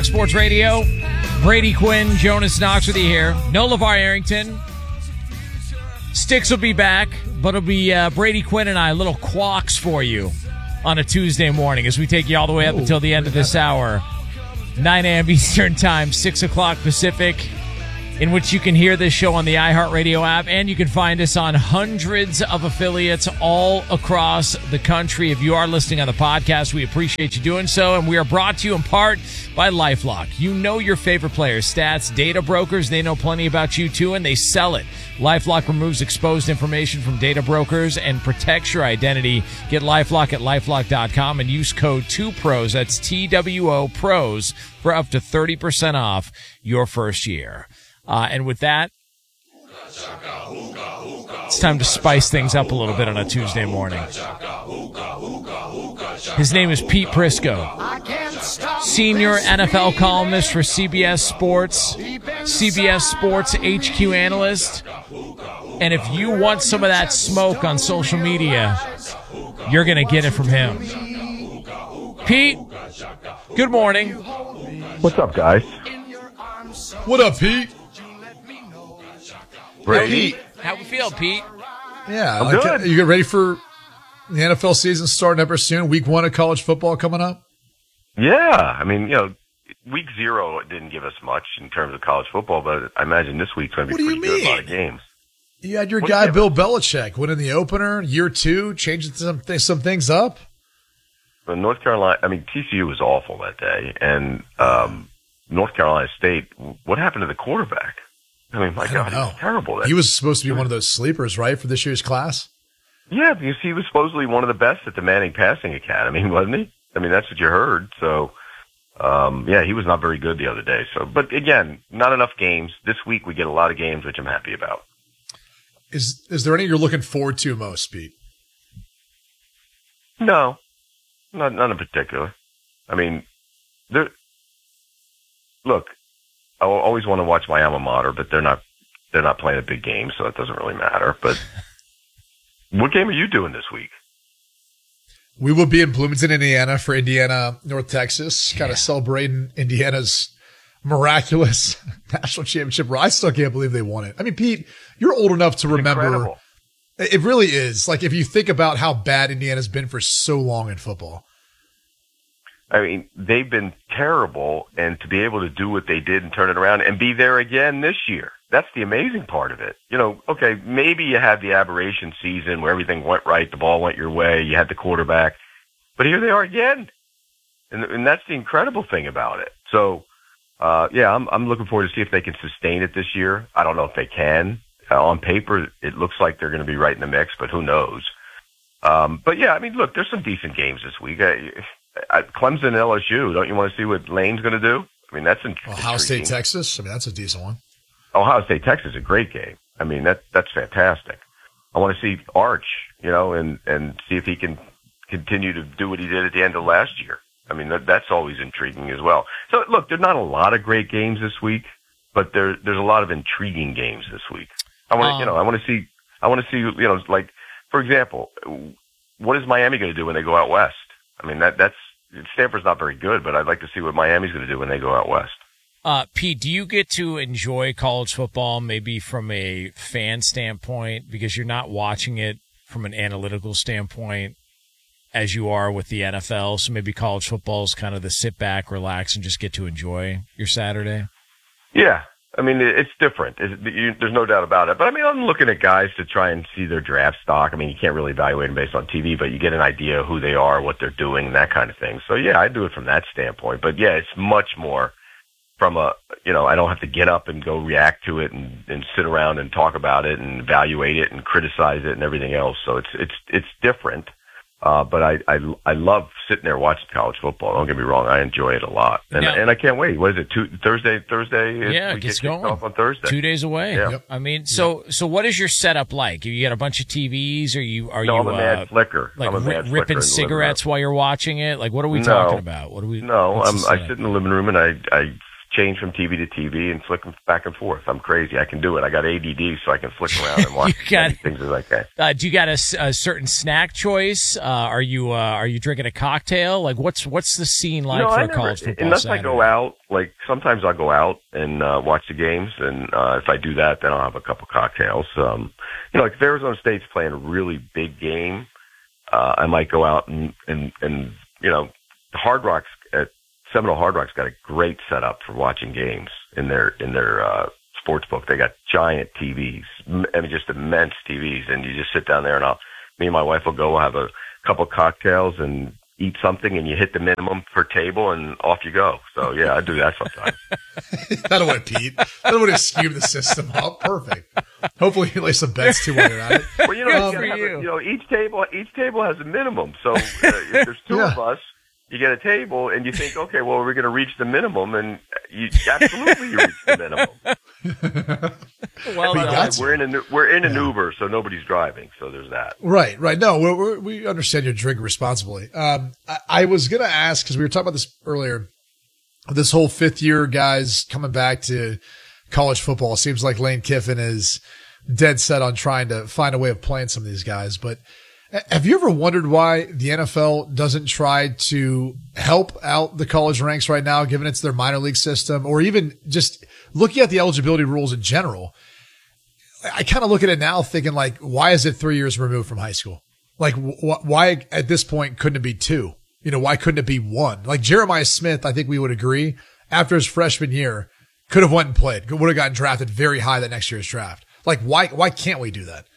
Fox Sports Radio. Brady Quinn, Jonas Knox with you here. No LeVar Arrington. Sticks will be back, but it'll be Brady Quinn and I, little quacks for you on a Tuesday morning as we take you all the way up until the end of this hour. 9 a.m. Eastern Time, 6 o'clock Pacific, in which you can hear this show on the iHeartRadio app, and you can find us on hundreds of affiliates all across the country. If you are listening on the podcast, we appreciate you doing so, and we are brought to you in part by LifeLock. You know your favorite players' stats. Data brokers, they know plenty about you too, and they sell it. LifeLock removes exposed information from data brokers and protects your identity. Get LifeLock at LifeLock.com and use code 2PROS, that's TWO PROS, for up to 30% off your first year. And with that, it's time to spice things up a little bit on a Tuesday morning. His name is Pete Prisco, senior NFL columnist for CBS Sports, CBS Sports HQ analyst. And if you want some of that smoke on social media, you're going to get it from him. Pete, good morning. What's up, guys? What up, Pete? Brady? Pete, how we feel, Pete? Yeah, I'm good. You get ready for the NFL season starting ever soon? Week 1 of college football coming up? Yeah. I mean, week 0 didn't give us much in terms of college football, but I imagine this week's going to be pretty good. A lot of games. You had your guy, Bill Belichick, winning the opener, year 2, changing some things up. But North Carolina, TCU was awful that day. And North Carolina State, what happened to the quarterback? My God, he was terrible. He was supposed to be one of those sleepers, right, for this year's class? Yeah, because he was supposedly one of the best at the Manning Passing Academy, wasn't he? That's what you heard. So, he was not very good the other day. So, but again, not enough games. This week we get a lot of games, which I'm happy about. Is there any you're looking forward to most, Pete? No, none in particular. Look, I always want to watch my alma mater, but they're not playing a big game, so it doesn't really matter. But what game are you doing this week? We will be in Bloomington, Indiana for Indiana, North Texas, kind of celebrating Indiana's miraculous national championship. I still can't believe they won it. Pete, you're old enough to remember. Incredible. It really is. Like, if you think about how bad Indiana's been for so long in football. They've been terrible, and to be able to do what they did and turn it around and be there again this year, that's the amazing part of it. Okay, maybe you had the aberration season where everything went right, the ball went your way, you had the quarterback, but here they are again. And that's the incredible thing about it. So, I'm looking forward to see if they can sustain it this year. I don't know if they can. On paper, it looks like they're going to be right in the mix, but who knows? Look, there's some decent games this week. Clemson and LSU. Don't you want to see what Lane's going to do? That's interesting. Ohio State, Texas. That's a decent one. Ohio State, Texas is a great game. That's fantastic. I want to see Arch, and see if he can continue to do what he did at the end of last year. That's always intriguing as well. So look, there's not a lot of great games this week, but there's a lot of intriguing games this week. I want to see, like, for example, what is Miami going to do when they go out west? That's Stanford's not very good, but I'd like to see what Miami's going to do when they go out west. Pete, do you get to enjoy college football maybe from a fan standpoint because you're not watching it from an analytical standpoint as you are with the NFL? So maybe college football is kind of the sit back, relax, and just get to enjoy your Saturday? Yeah. It's different. There's no doubt about it. But, I'm looking at guys to try and see their draft stock. You can't really evaluate them based on TV, but you get an idea of who they are, what they're doing, that kind of thing. So, yeah, I do it from that standpoint. But, yeah, it's much more from I don't have to get up and go react to it and sit around and talk about it and evaluate it and criticize it and everything else. So it's different. But I love sitting there watching college football. Don't get me wrong. I enjoy it a lot. And I can't wait. What is it? Thursday? Yeah, it gets going. Off on Thursday. 2 days away. Yeah. Yep. So what is your setup like? You got a bunch of TVs? Are I'm a mad flicker. Like I'm a mad ripping cigarettes while you're watching it? Like, what are we talking about? I sit in the living room and I change from TV to TV and flick them back and forth. I'm crazy. I can do it. I got ADD, so I can flick around and watch things as I can. Do you got a certain snack choice? Are you drinking a cocktail? Like, what's the scene like for a college football unless Saturday? I go out, like sometimes I'll go out and watch the games, and if I do that, then I'll have a couple cocktails. Like if Arizona State's playing a really big game, I might go out and the Hard Rock's at Seminole Hard Rock's got a great setup for watching games in their sports book. They got giant TVs, just immense TVs, and you just sit down there, and me and my wife will go have a couple cocktails and eat something, and you hit the minimum per table, and off you go. So yeah, I do that sometimes. That'll would Pete. That'll would have skewed the system up. Perfect. Hopefully you lay some bets too while you're at it. Well, each table has a minimum. So if there's two of us, you get a table, and you think, okay, well, we're going to reach the minimum, and you absolutely reach the minimum. Well, we're in an Uber, so nobody's driving. So there's that. Right. No, we understand you're drinking responsibly. I was going to ask, because we were talking about this earlier, this whole fifth year guys coming back to college football. It seems like Lane Kiffin is dead set on trying to find a way of playing some of these guys, but have you ever wondered why the NFL doesn't try to help out the college ranks right now, given it's their minor league system, or even just looking at the eligibility rules in general? I kind of look at it now thinking, like, why is it 3 years removed from high school? Like, why at this point couldn't it be 2? Why couldn't it be 1? Like Jeremiah Smith, I think we would agree, after his freshman year, could have went and played, would have gotten drafted very high that next year's draft. Like, why can't we do that?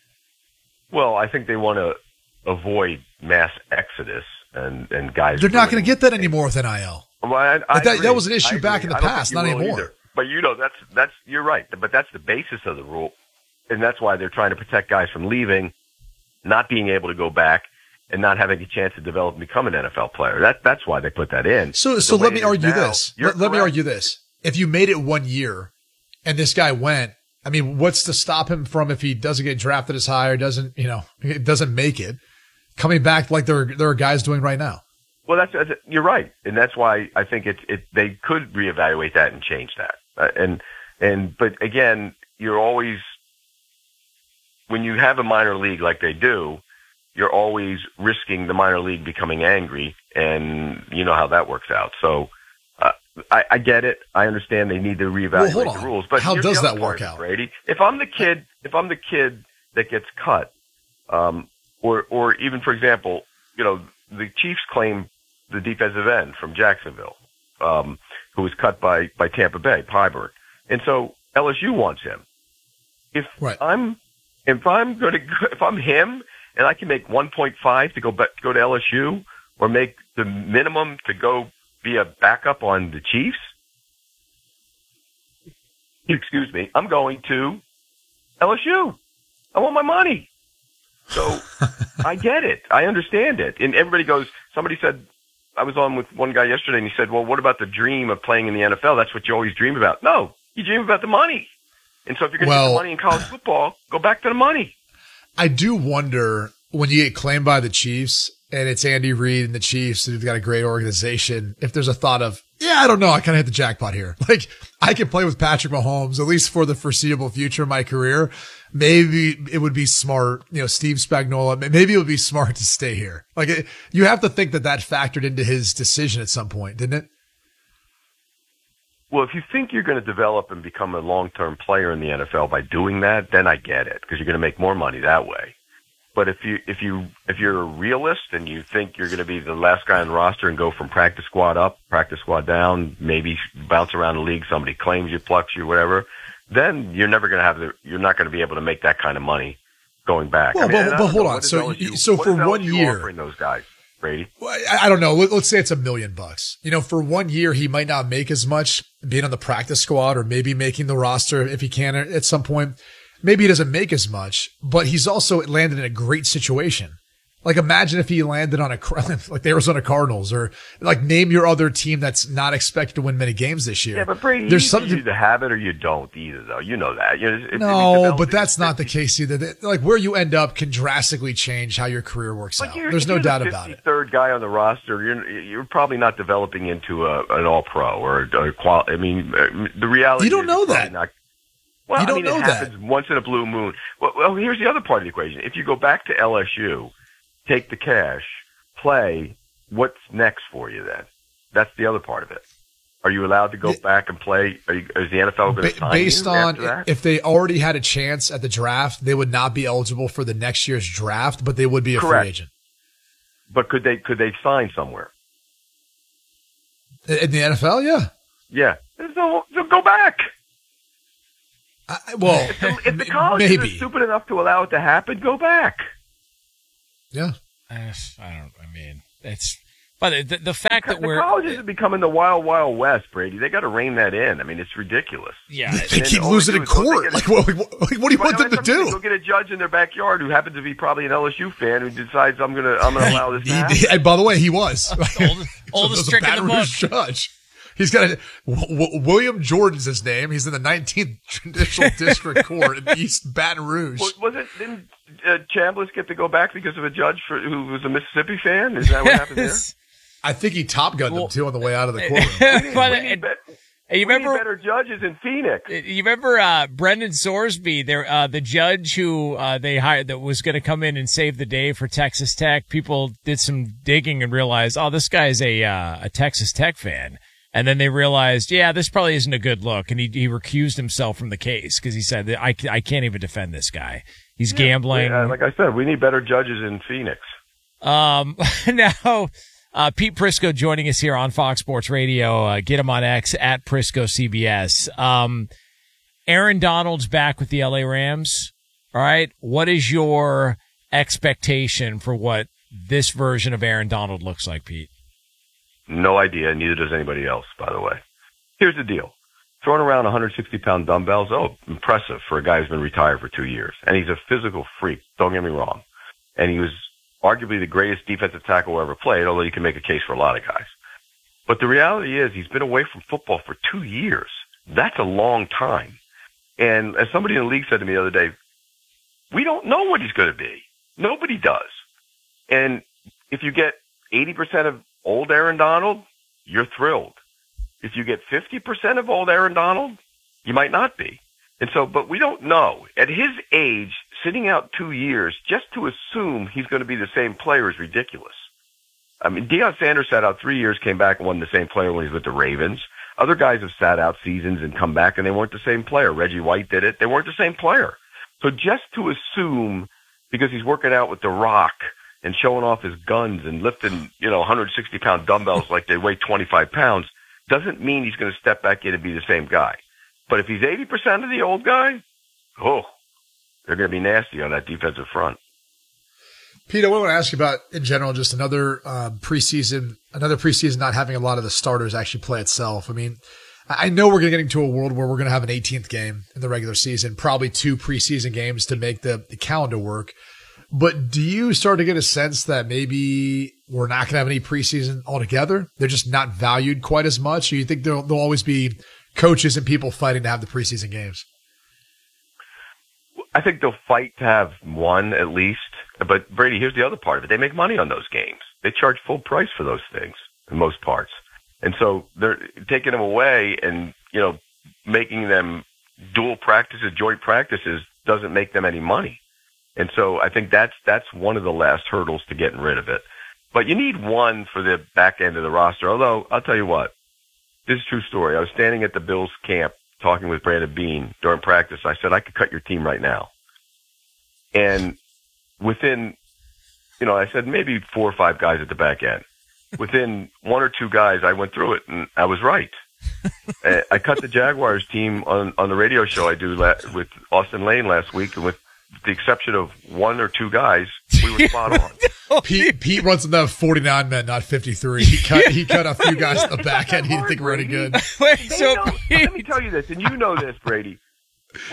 Well, I think they want to avoid mass exodus and guys. They're not going to get that anymore with NIL. Well, that was an issue back in the past, not anymore. Either. But that's you're right. But that's the basis of the rule, and that's why they're trying to protect guys from leaving, not being able to go back, and not having a chance to develop and become an NFL player. That's why they put that in. So let me argue this. Let me argue this. If you made it 1 year, and this guy went. I mean, what's to stop him from, if he doesn't get drafted as high or doesn't make it, coming back like there are guys doing right now? Well, you're right, and that's why I think they could reevaluate that and change that. But again, you're always, when you have a minor league like they do, you're always risking the minor league becoming angry, and you know how that works out. So. I get it. I understand they need to reevaluate the rules, but how does that work out, Brady? If I'm the kid that gets cut, or even for example, the Chiefs claim the defensive end from Jacksonville, who was cut by Tampa Bay, Pyburn, and so LSU wants him. If I'm him and I can make 1.5 to go to LSU, or make the minimum to go be a backup on the Chiefs, excuse me, I'm going to LSU. I want my money. So I get it. I understand it. And somebody said, I was on with one guy yesterday, and he said, well, what about the dream of playing in the NFL? That's what you always dream about. No, you dream about the money. And so if you're going to get the money in college football, go back to the money. I do wonder, when you get claimed by the Chiefs, and it's Andy Reid and the Chiefs, who've got a great organization, if there's a thought of, I don't know, I kind of hit the jackpot here. Like, I can play with Patrick Mahomes, at least for the foreseeable future of my career. Maybe it would be smart, Steve Spagnuolo, maybe it would be smart to stay here. Like, you have to think that factored into his decision at some point, didn't it? Well, if you think you're going to develop and become a long-term player in the NFL by doing that, then I get it, because you're going to make more money that way. But if you're a realist and you think you're going to be the last guy on the roster and go from practice squad up, practice squad down, maybe bounce around the league, somebody claims you, plucks you, whatever, then you're never going to you're not going to be able to make that kind of money going back. Well, but hold on. So for 1 year, offering those guys, Brady? Well, I don't know. Let's say it's $1 million. For 1 year, he might not make as much being on the practice squad, or maybe making the roster if he can at some point. Maybe he doesn't make as much, but he's also landed in a great situation. Like imagine if he landed on like the Arizona Cardinals, or like name your other team that's not expected to win many games this year. Yeah, but Brady, there's something you either have it or you don't either, though. You know that. No, but that's not the case either. Like where you end up can drastically change how your career works out. There's no doubt about it. Third guy on the roster, you're probably not developing into an All-Pro or a qual. I mean, the reality. You don't know that. Well, you don't know it happens once in a blue moon. Well, here's the other part of the equation. If you go back to LSU, take the cash, play, what's next for you then? That's the other part of it. Are you allowed to go back and play? Is the NFL going to sign based you on after that? If they already had a chance at the draft, they would not be eligible for the next year's draft, but they would be a free agent. But could they sign somewhere? In the NFL, yeah. Yeah. So go back. Well, if the college is stupid enough to allow it to happen, go back. Yeah. But the fact that the colleges are becoming the wild, wild west, Brady. They got to rein that in. I mean, it's ridiculous. Yeah. They keep losing in court. Like, what do you want them to do? Go get a judge in their backyard who happens to be probably an LSU fan who decides I'm gonna allow this to happen. And by the way, he was. Oldest trick in the book. Judge. He's got William Jordan's his name. He's in the 19th Judicial District Court in East Baton Rouge. Didn't Chambliss get to go back because of a judge who was a Mississippi fan? Is that what happened there? I think he Top Gunned him too on the way out of the courtroom. You remember better judges in Phoenix? You remember Brendan Sorsby, the judge who they hired that was going to come in and save the day for Texas Tech? People did some digging and realized, oh, this guy's a Texas Tech fan. And then they realized, yeah, this probably isn't a good look. And he recused himself from the case because he said, I can't even defend this guy. He's gambling. Like I said, we need better judges in Phoenix. Now, Pete Prisco joining us here on Fox Sports Radio. Get him on X at Prisco CBS. Aaron Donald's back with the LA Rams. All right. What is your expectation for what this version of Aaron Donald looks like, Pete? No idea. Neither does anybody else, by the way. Here's the deal. Throwing around 160-pound dumbbells, impressive for a guy who's been retired for 2 years. And he's a physical freak. Don't get me wrong. And he was arguably the greatest defensive tackle ever played, although you can make a case for a lot of guys. But the reality is he's been away from football for 2 years. That's a long time. And as somebody in the league said to me the other day, we don't know what he's going to be. Nobody does. And if you get 80% of old Aaron Donald, you're thrilled. If you get 50% of old Aaron Donald, you might not be. And so, but we don't know. At his age, sitting out 2 years, just to assume he's going to be the same player is ridiculous. I mean, Deion Sanders sat out 3 years, came back and wasn't the same player when he was with the Ravens. Other guys have sat out seasons and come back and they weren't the same player. Reggie White did it. They weren't the same player. So just to assume because he's working out with The Rock and showing off his guns and lifting, 160-pound dumbbells like they weigh 25 pounds doesn't mean he's going to step back in and be the same guy. But if he's 80% of the old guy, they're going to be nasty on that defensive front. Pete, I want to ask you about, in general, just another preseason not having a lot of the starters actually play itself. I mean, I know we're getting to a world where we're going to have an 18th game in the regular season, probably 2 preseason games to make the calendar work. But do you start to get a sense that maybe we're not going to have any preseason altogether? They're just not valued quite as much? Or you think there'll always be coaches and people fighting to have the preseason games? I think they'll fight to have one at least. But, Brady, here's the other part of it. They make money on those games. They charge full price for those things in most parts. And so they're taking them away and, making them dual practices, joint practices doesn't make them any money. And so I think that's one of the last hurdles to getting rid of it. But you need one for the back end of the roster. Although, I'll tell you what, this is a true story. I was standing at the Bills camp talking with Brandon Beane during practice. I said, I could cut your team right now. And within, I said maybe 4 or 5 guys at the back end. Within 1 or 2 guys, I went through it, and I was right. I cut the Jaguars team on the radio show I do with Austin Lane last week, and with the exception of 1 or 2 guys, we were spot on. Pete runs them down 49 men, not 53. He cut a few guys at the back end he didn't think were any good. Let me tell you this, and you know this, Brady. With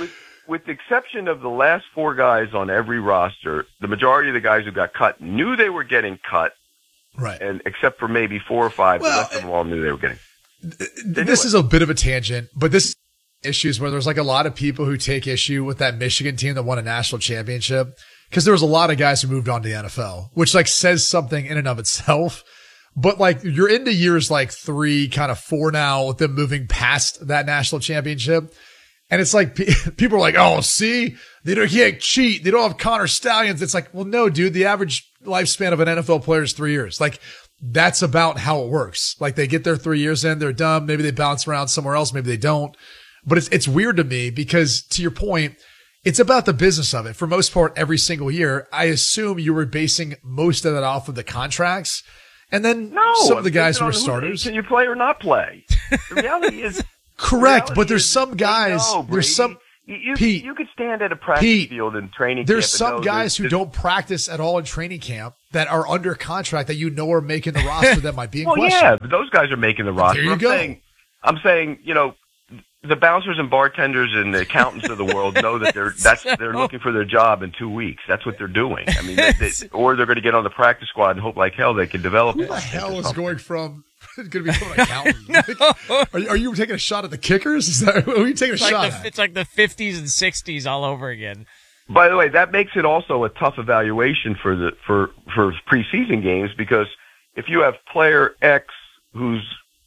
with the exception of the last 4 guys on every roster, the majority of the guys who got cut knew they were getting cut. Right. And except for maybe 4 or 5, Well, the rest of them all knew they were getting. This is a bit of a tangent, but this issues where there's like a lot of people who take issue with that Michigan team that won a national championship because there was a lot of guys who moved on to the NFL, which like says something in and of itself. But like you're into years like 3, kind of 4 now with them moving past that national championship. And it's like people are like, oh, see, they can't cheat. They don't have Connor Stallions. It's like, well, no, dude, the average lifespan of an NFL player is 3 years. Like that's about how it works. Like they get their 3 years in, they're done. Maybe they bounce around somewhere else. Maybe they don't. But it's weird to me because to your point, it's about the business of it. For most part, every single year, I assume you were basing most of that off of the contracts. And then some of the guys who were starters. Can you play or not play? The reality is correct, but there's some guys. There's some Pete. You could stand at a practice field in training. There's camp some guys who don't practice at all in training camp that are under contract that you know are making the roster that might be in question. Yeah, but those guys are making the roster. There you go. I'm saying, the bouncers and bartenders and the accountants of the world know that they're looking for their job in 2 weeks. That's what they're doing. I mean, or they're going to get on the practice squad and hope like hell they can develop. Who the hell is going to become an accountant? Are you taking a shot at the kickers? Is that who are you taking a shot at? It's like the 50s and 60s all over again. By the way, that makes it also a tough evaluation for preseason games because if you have player X who's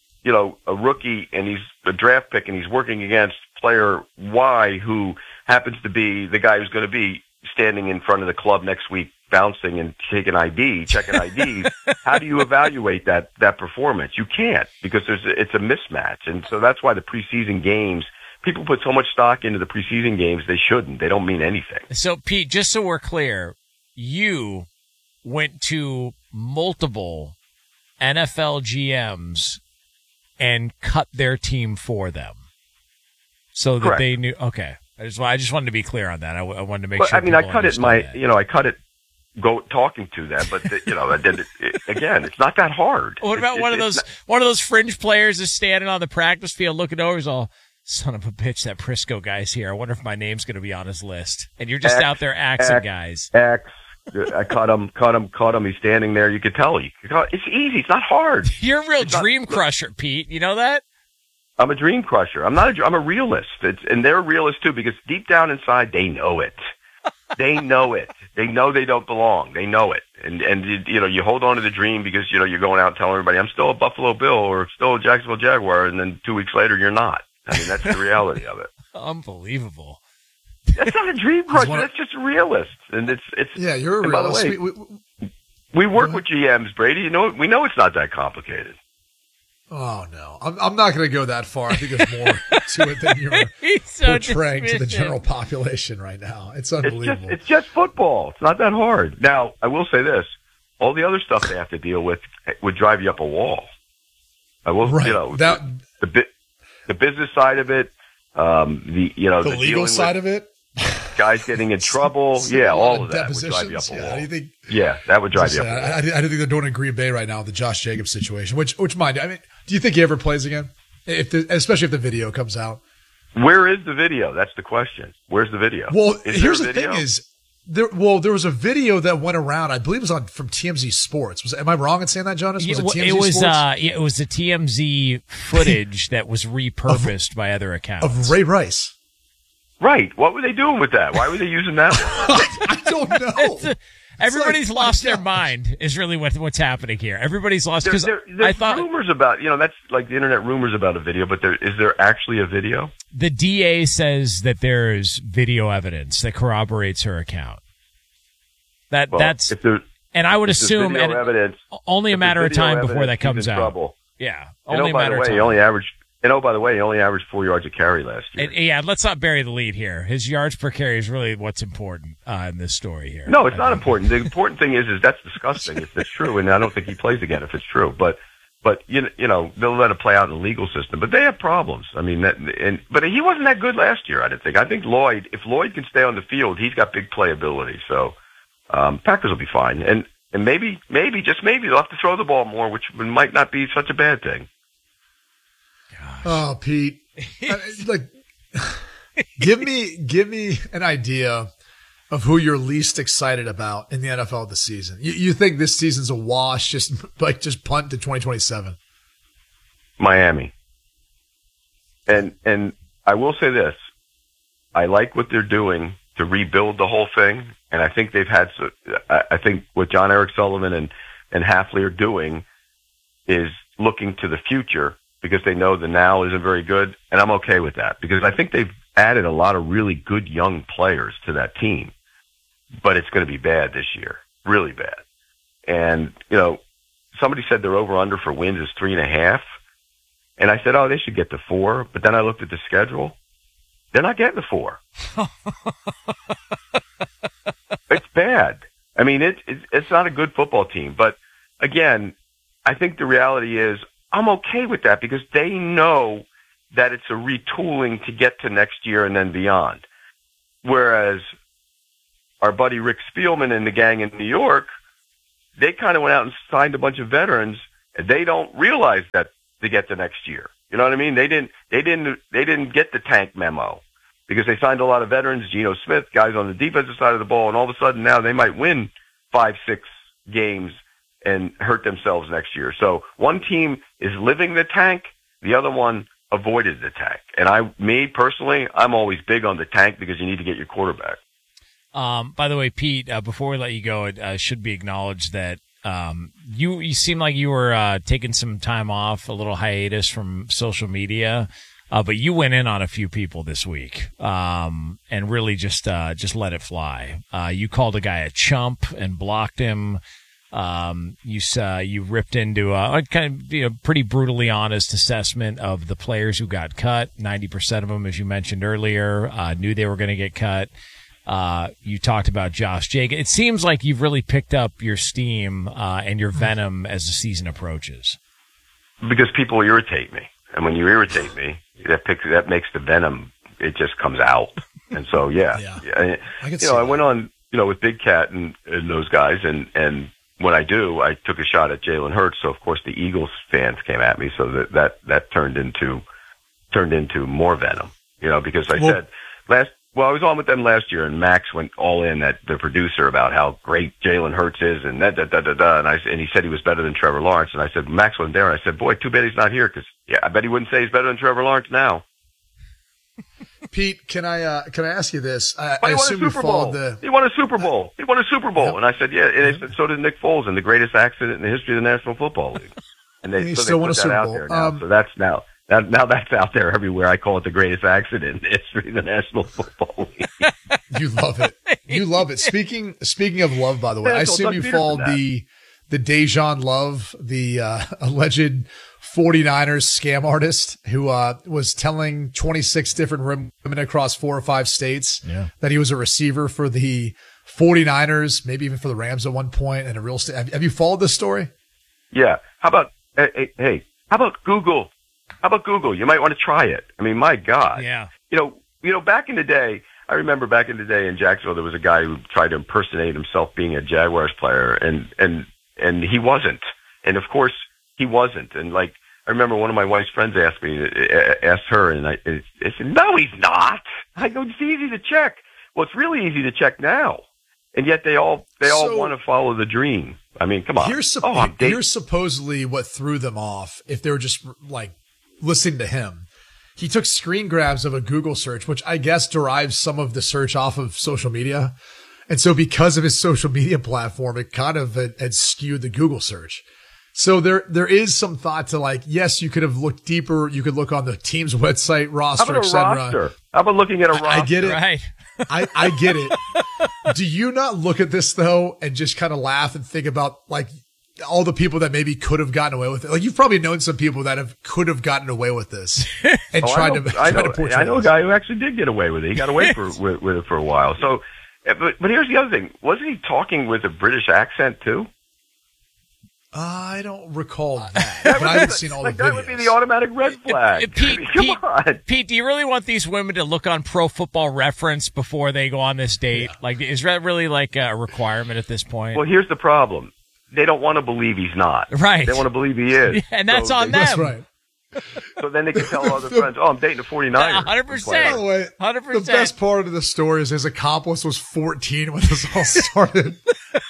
a rookie and he's a draft pick and he's working against player Y who happens to be the guy who's going to be standing in front of the club next week bouncing and checking IDs. How do you evaluate that performance? You can't because it's a mismatch. And so that's why the preseason games, people put so much stock into the preseason games, they shouldn't. They don't mean anything. So Pete, just so we're clear, you went to multiple NFL GMs and cut their team for them so that Correct. they knew. Okay. I just wanted to be clear on that. I wanted to make sure. I mean, I cut it talking to them, but again, it's not that hard. What about one of those fringe players is standing on the practice field looking over, he's all, son of a bitch, that Prisco guy's here. I wonder if my name's going to be on his list. And you're just out there axing guys. I cut him. He's standing there. You could tell. It's easy. It's not hard. You're a real dream crusher, Pete. You know that? I'm a dream crusher. I'm a realist. And they're realists too because deep down inside, they know it. They know it. They know they don't belong. They know it. And you hold on to the dream because, you're going out and telling everybody, I'm still a Buffalo Bill or still a Jacksonville Jaguar. And then 2 weeks later, you're not. I mean, that's the reality of it. Unbelievable. That's not a dream crusher. That's just a realist. And it's. Yeah, you're a realist. By the way, we work with GMs, Brady. We know it's not that complicated. Oh no, I'm not going to go that far. I think there's more to it than you're portraying to the general population right now. It's unbelievable. It's just football. It's not that hard. Now, I will say this: all the other stuff they have to deal with would drive you up a wall. I will, the business side of it, the legal side of it, guys getting in trouble, all of that would drive you up a wall. How do you think? Yeah, that would drive you up a wall. I don't think they're doing in Green Bay right now, the Josh Jacobs situation. Which mind? I mean, do you think he ever plays again? Especially if the video comes out. Where is the video? That's the question. Where's the video? Well, here's the thing: there was a video that went around. I believe it was from TMZ Sports. Am I wrong in saying that, Jonas? Was it TMZ Sports? It was the TMZ footage that was repurposed by other accounts of Ray Rice. Right. What were they doing with that? Why were they using that one? I don't know. Everybody's lost their mind is really what's happening here. Everybody's lost because I thought rumors about, that's like the internet rumors about a video, but is there actually a video? The DA says that there's video evidence that corroborates her account. That's and I would assume evidence, only a matter of time before that comes out. Trouble. Yeah. Only a matter of time. By the way, he only averaged 4 yards a carry last year. Let's not bury the lead here. His yards per carry is really what's important in this story here. No, it's not important. The important thing is that's disgusting if it's true, and I don't think he plays again if it's true. But they'll let it play out in the legal system. But they have problems. I memean, but he wasn't that good last year. I didn't think. I think if Lloyd can stay on the field, he's got big playability. So Packers will be fine, and maybe just maybe they'll have to throw the ball more, which might not be such a bad thing. Oh, Pete. Give me an idea of who you're least excited about in the NFL this season. You think this season's a wash, just punt to 2027? Miami. And I will say this. I like what they're doing to rebuild the whole thing, and I think I think what John Eric Sullivan and Hafley are doing is looking to the future because they know the now isn't very good, and I'm okay with that because I think they've added a lot of really good young players to that team, but it's going to be bad this year, really bad. And, somebody said their over-under for wins is 3.5, and I said, oh, they should get to 4, but then I looked at the schedule. They're not getting the 4. It's bad. I mean, it's not a good football team. But again, I think the reality is I'm okay with that because they know that it's a retooling to get to next year and then beyond. Whereas our buddy Rick Spielman and the gang in New York, they kind of went out and signed a bunch of veterans, and they don't realize that to get to next year. You know what I mean? They didn't get the tank memo because they signed a lot of veterans, Geno Smith, guys on the defensive side of the ball, and all of a sudden now they might win 5-6 games and hurt themselves next year. So one team is living the tank, the other one avoided the tank. And me personally, I'm always big on the tank because you need to get your quarterback. By the way, Pete, before we let you go, it should be acknowledged that you seem like you were taking some time off, a little hiatus from social media, but you went in on a few people this week and really just let it fly. You called a guy a chump and blocked him. You ripped into a kind of pretty brutally honest assessment of the players who got cut. 90% of them, as you mentioned earlier, knew they were going to get cut. You talked about Josh Jacobs. It seems like you've really picked up your steam and your venom as the season approaches. Because people irritate me, and when you irritate me, that makes the venom. It just comes out, and so yeah. I went on with Big Cat and those guys, and when I took a shot at Jalen Hurts. So of course the Eagles fans came at me, so that turned into more venom. Because I said I was on with them last year, and Max went all in at the producer about how great Jalen Hurts is, and and he said he was better than Trevor Lawrence, and I said Max wasn't there, and I said, boy, too bad he's not here, because I bet he wouldn't say he's better than Trevor Lawrence now. Pete, can I ask you this? I assume you followed He won a Super Bowl. He won a Super Bowl, and I said, yeah, and they said, so did Nick Foles, in the greatest accident in the history of the National Football League, and they still won a Super Bowl. There now. So that's now. Now that's out there everywhere. I call it the greatest accident in the history of the National Football League. You love it. You love it. Speaking of love, by the way, I assume you followed the Dejan Love, the alleged 49ers scam artist who was telling 26 different women across 4 or 5 states that he was a receiver for the 49ers, maybe even for the Rams at one point, and a real estate. Have you followed this story? Yeah. How about how about Google? How about Google? You might want to try it. I mean, my God. Yeah. Back in the day, I remember back in the day in Jacksonville, there was a guy who tried to impersonate himself being a Jaguars player, and he wasn't. And of course, he wasn't. And I remember one of my wife's friends asked her, and I said, no, he's not. I go, it's easy to check. Well, it's really easy to check now. And yet they all want to follow the dream. I mean, come on. Here's supposedly what threw them off if they were just listening to him. He took screen grabs of a Google search, which I guess derives some of the search off of social media. And so because of his social media platform, it kind of had skewed the Google search. So there is some thought to yes, you could have looked deeper. You could look on the team's website, roster, etc. How about looking at a roster? I get it. Right. I get it. Do you not look at this though and just kind of laugh and think about all the people that maybe could have gotten away with it? You've probably known some people that could have gotten away with this and tried to portray. I know a guy who actually did get away with it. He got away with it for a while. So, but here's the other thing: wasn't he talking with a British accent too? I don't recall that. But I haven't seen all the videos. That would be the automatic red flag. Come on. Pete, do you really want these women to look on Pro Football Reference before they go on this date? Yeah. Is that really a requirement at this point? Well, here's the problem. They don't want to believe he's not. Right. They want to believe he is. Yeah, and that's on them. That's right. So then they can tell other friends, "Oh, I'm dating a 49er." 100%. By the way, 100%. the best part of the story is his accomplice was 14 when this all started.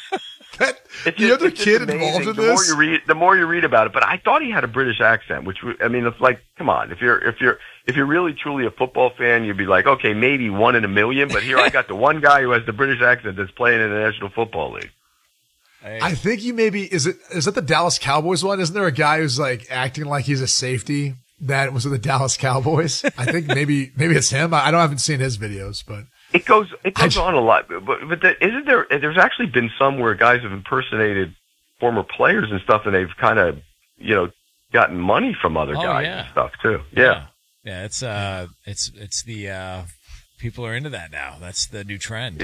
The other kid involved in this. The more you read about it, but I thought he had a British accent, which I mean, it's like, come on, if you're really truly a football fan, you'd be like, okay, maybe 1 in a million, but here I got the one guy who has the British accent that's playing in the National Football League. I think you maybe is that the Dallas Cowboys one? Isn't there a guy who's like acting like he's a safety that was with the Dallas Cowboys? I think maybe it's him. I haven't seen his videos, but it goes on a lot. But isn't there? There's actually been some where guys have impersonated former players and stuff, and they've kind of gotten money from other guys and stuff too. Yeah. It's the people are into that now. That's the new trend.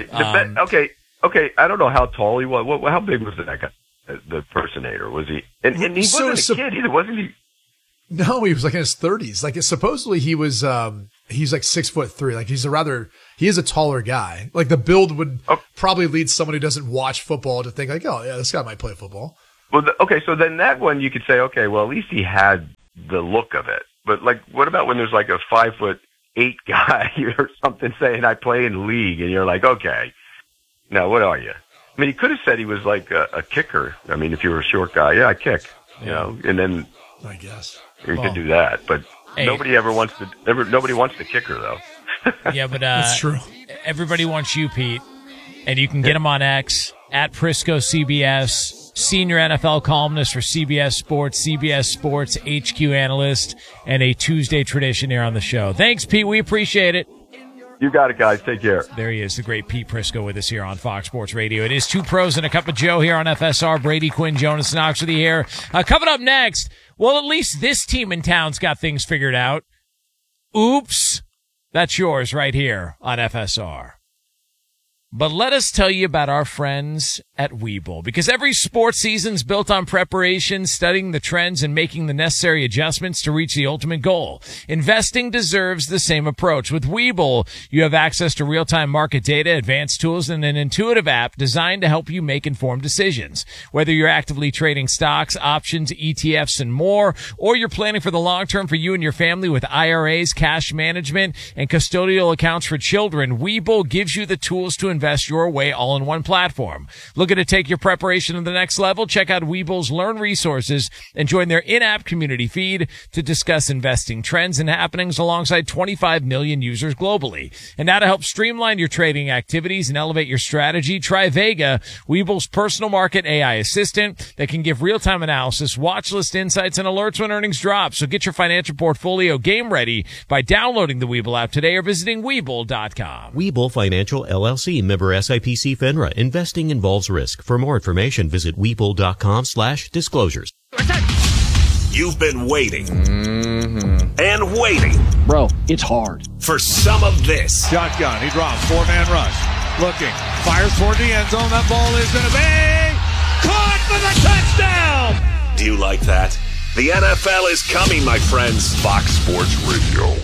Okay, I don't know how tall he was. How big was that guy, the impersonator? Was he? And he wasn't a kid either, wasn't he? No, he was like in his 30s. Like supposedly he was. He's like 6'3". Like he is a taller guy. Like the build would probably lead someone who doesn't watch football to think like, oh yeah, this guy might play football. Well, so then that one you could say, okay, well at least he had the look of it. But like, what about when there's like a 5'8" guy or something saying I play in the league, and you're like, okay. Now, what are you? I mean, he could have said he was like a kicker. I mean, if you were a short guy, yeah, I kick, and then I guess you could do that. But nobody wants the kicker, though. Yeah, but that's true. Everybody wants you, Pete, and you can get him on X at Prisco CBS, senior NFL columnist for CBS Sports HQ analyst, and a Tuesday tradition here on the show. Thanks, Pete. We appreciate it. You got it, guys. Take care. There he is, the great Pete Prisco with us here on Fox Sports Radio. It is Two Pros and a Cup of Joe here on FSR. Brady Quinn, Jonas Knox with you here. Coming up next, well, at least this team in town's got things figured out. Oops. That's yours right here on FSR. But let us tell you about our friends at Webull, because every sports season's built on preparation, studying the trends, and making the necessary adjustments to reach the ultimate goal. Investing deserves the same approach. With Webull, you have access to real-time market data, advanced tools, and an intuitive app designed to help you make informed decisions. Whether you're actively trading stocks, options, ETFs, and more, or you're planning for the long term for you and your family with IRAs, cash management, and custodial accounts for children, Webull gives you the tools to invest your way all in one platform. Looking to take your preparation to the next level? Check out Webull's Learn Resources and join their in-app community feed to discuss investing trends and happenings alongside 25 million users globally. And now to help streamline your trading activities and elevate your strategy, try Vega, Webull's personal market AI assistant that can give real-time analysis, watch list insights, and alerts when earnings drop. So get your financial portfolio game ready by downloading the Webull app today or visiting Webull.com. Webull Financial LLC, member SIPC FINRA. Investing involves risk. For more information, visit Webull.com/disclosures. You've been waiting and waiting. Bro, it's hard. For some of this. Shotgun. He drops. 4-man rush. Looking. Fires toward the end zone. That ball is going to be caught for the touchdown. Do you like that? The NFL is coming, my friends. Fox Sports Radio.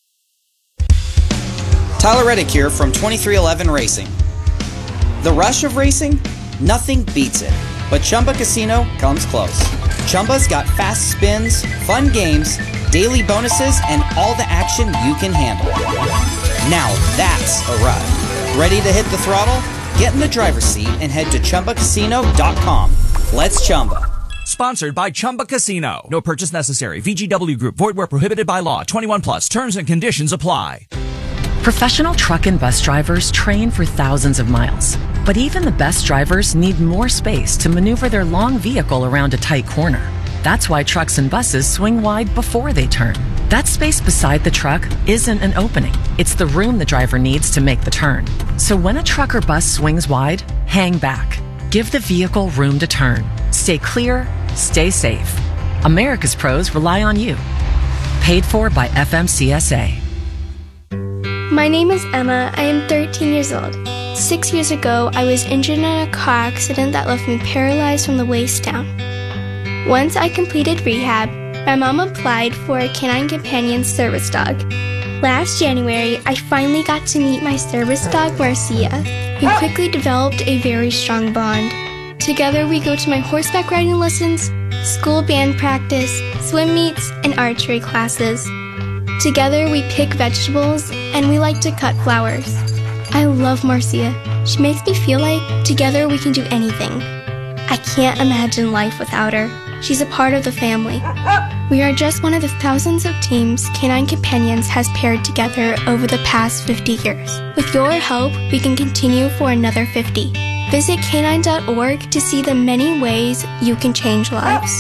Tyler Reddick here from 2311 Racing. The rush of racing? Nothing beats it. But Chumba Casino comes close. Chumba's got fast spins, fun games, daily bonuses, and all the action you can handle. Now that's a ride. Ready to hit the throttle? Get in the driver's seat and head to ChumbaCasino.com. Let's Chumba. Sponsored by Chumba Casino. No purchase necessary. VGW Group. Void where prohibited by law. 21 plus. Terms and conditions apply. Professional truck and bus drivers train for thousands of miles. But even the best drivers need more space to maneuver their long vehicle around a tight corner. That's why trucks and buses swing wide before they turn. That space beside the truck isn't an opening. It's the room the driver needs to make the turn. So when a truck or bus swings wide, hang back. Give the vehicle room to turn. Stay clear, stay safe. America's pros rely on you. Paid for by FMCSA. My name is Emma. I am 13 years old. 6 years ago, I was injured in a car accident that left me paralyzed from the waist down. Once I completed rehab, my mom applied for a Canine Companion service dog. Last January, I finally got to meet my service dog, Marcia. We quickly developed a very strong bond. Together, we go to my horseback riding lessons, school band practice, swim meets, and archery classes. Together we pick vegetables and we like to cut flowers. I love Marcia. She makes me feel like together we can do anything. I can't imagine life without her. She's a part of the family. We are just one of the thousands of teams Canine Companions has paired together over the past 50 years. With your help, we can continue for another 50. Visit canine.org to see the many ways you can change lives.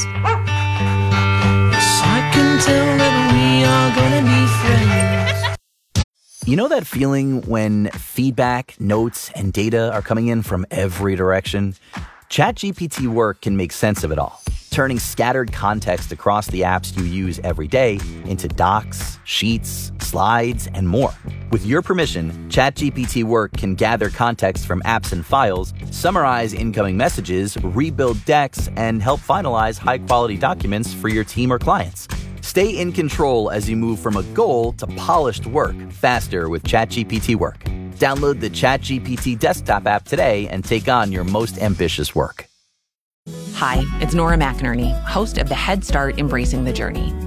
I can tell that we are gonna be friends. You know that feeling when feedback, notes, and data are coming in from every direction? ChatGPT Work can make sense of it all, turning scattered context across the apps you use every day into docs, sheets, slides, and more. With your permission, ChatGPT Work can gather context from apps and files, summarize incoming messages, rebuild decks, and help finalize high-quality documents for your team or clients. Stay in control as you move from a goal to polished work faster with ChatGPT Work. Download the ChatGPT desktop app today and take on your most ambitious work. Hi, it's Nora McInerney, host of the Head Start Embracing the Journey.